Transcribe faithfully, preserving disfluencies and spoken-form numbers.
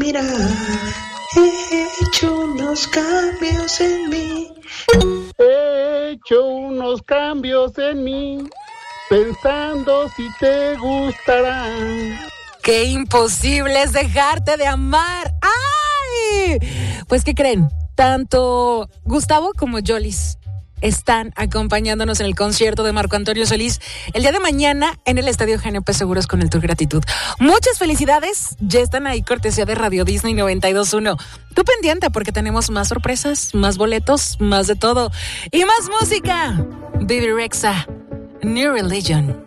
mirar. He hecho unos cambios en mí. He hecho unos cambios en mí, pensando si te gustarán. ¡Qué imposible es dejarte de amar! ¡Ay! Pues, ¿qué creen? Tanto Gustavo como Yolis están acompañándonos en el concierto de Marco Antonio Solís el día de mañana en el Estadio G N P Seguros con el Tour Gratitud. Muchas felicidades, ya están ahí, cortesía de Radio Disney noventa y dos punto uno. Tú pendiente porque tenemos más sorpresas, más boletos, más de todo y más música. Baby Rexha, New Religion.